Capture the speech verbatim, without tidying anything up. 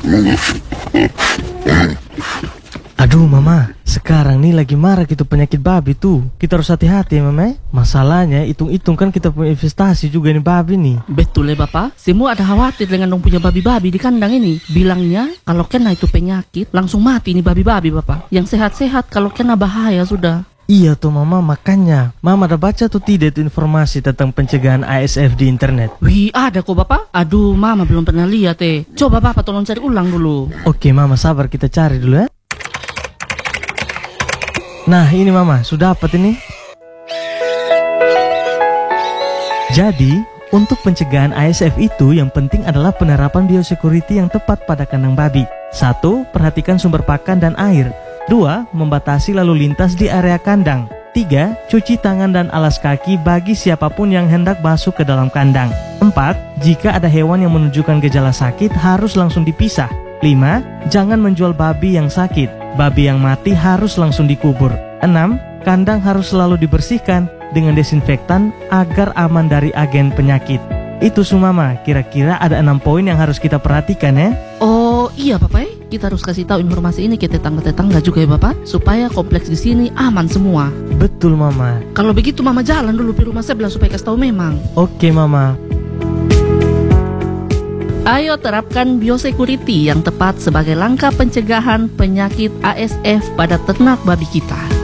Aduh mama, sekarang nih lagi marak itu penyakit babi tuh. Kita harus hati-hati ya mama. Masalahnya hitung-hitung kan kita punya investasi juga nih babi nih. Betul ya bapak, semua ada khawatir dengan dong punya babi-babi di kandang ini. Bilangnya kalau kena itu penyakit langsung mati nih babi-babi bapak. Yang sehat-sehat kalau kena bahaya sudah. Iya tuh mama, makanya mama ada baca tuh tidak itu informasi tentang pencegahan A S F di internet. Wih ada kok bapak. Aduh mama belum pernah lihat eh. Coba bapak tolong cari ulang dulu. Oke mama, sabar, kita cari dulu ya. Nah ini mama, sudah dapat ini. Jadi untuk pencegahan A S F itu yang penting adalah penerapan biosecurity yang tepat pada kandang babi. Satu, perhatikan sumber pakan dan air. Dua, membatasi lalu lintas di area kandang. Tiga, cuci tangan dan alas kaki bagi siapapun yang hendak masuk ke dalam kandang. Empat, jika ada hewan yang menunjukkan gejala sakit harus langsung dipisah. Lima, jangan menjual babi yang sakit. Babi yang mati harus langsung dikubur. Enam, kandang harus selalu dibersihkan dengan desinfektan agar aman dari agen penyakit. Itu Sumama, kira-kira ada enam poin yang harus kita perhatikan ya. Oh iya bapak eh. Kita harus kasih tahu informasi ini ke tetangga-tetangga juga ya bapak, supaya kompleks di sini aman semua. Betul mama. Kalau begitu mama jalan dulu di rumah sebelah supaya kasih tahu memang. Oke mama. Ayo terapkan biosecurity yang tepat sebagai langkah pencegahan penyakit A S F pada ternak babi kita.